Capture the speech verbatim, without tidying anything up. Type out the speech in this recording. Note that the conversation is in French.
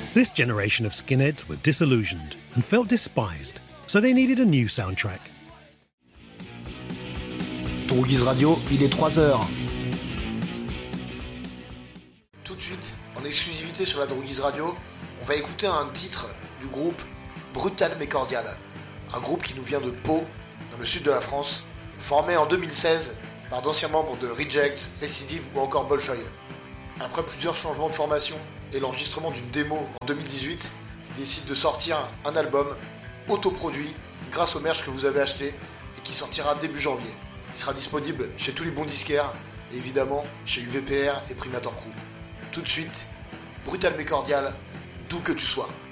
This generation of skinheads were disillusioned and felt despised, so they needed a new soundtrack. Droguise Radio, il est trois heures. Tout de suite, en exclusivité sur la Droguise Radio, on va écouter un titre du groupe Brutal mais Cordial. Un groupe qui nous vient de Pau, dans le sud de la France, formé en deux mille seize par d'anciens membres de Reject, Recidive ou encore Bolshoi. Après plusieurs changements de formation et l'enregistrement d'une démo en deux mille dix-huit, ils décident de sortir un album autoproduit grâce au merch que vous avez acheté et qui sortira début janvier. Il sera disponible chez tous les bons disquaires et évidemment chez U V P R et Primator Crew. Tout de suite, Brutal mais Cordial, d'où que tu sois.